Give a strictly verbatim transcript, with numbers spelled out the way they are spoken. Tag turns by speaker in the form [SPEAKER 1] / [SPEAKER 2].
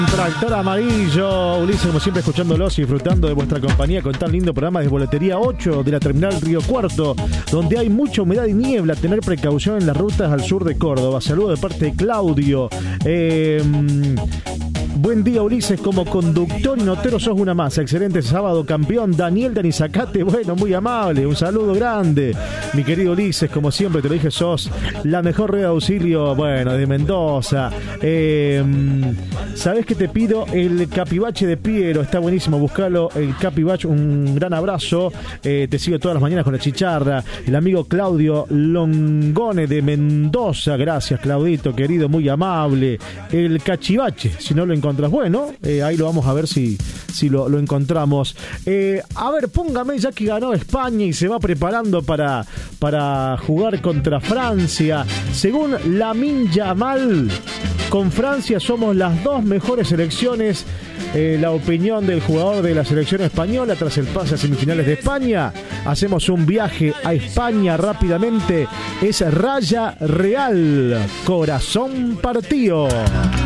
[SPEAKER 1] Tractor Amarillo, Ulises, como siempre, escuchándolos y disfrutando de vuestra compañía con tan lindo programa de Boletería ocho de la terminal Río Cuarto, donde hay mucha humedad y niebla. Tener precaución en las rutas al sur de Córdoba. Saludos de parte de Claudio. Eh, buen día, Ulises, como conductor y notero sos una masa. Excelente sábado, campeón. Daniel de Anisacate, bueno, muy amable. Un saludo grande, mi querido Ulises, como siempre te lo dije, sos la mejor red de auxilio, bueno, de Mendoza. Eh, ¿Sabés qué te pido? El capibache de Piero, está buenísimo, buscalo, el capibache, un gran abrazo. Eh, te sigo todas las mañanas con la chicharra. El amigo Claudio Longone de Mendoza, gracias Claudito, querido, muy amable. El cachivache, si no lo encontrás, bueno, eh, ahí lo vamos a ver si, si lo, lo encontramos. Eh, a ver, póngame, ya que ganó España y se va preparando para, para jugar contra Francia. Según Lamine Yamal, con Francia somos las dos mejores selecciones. Eh, la opinión del jugador de la selección española tras el pase a semifinales de España. Hacemos un viaje a España rápidamente. Es Raya Real, corazón partido.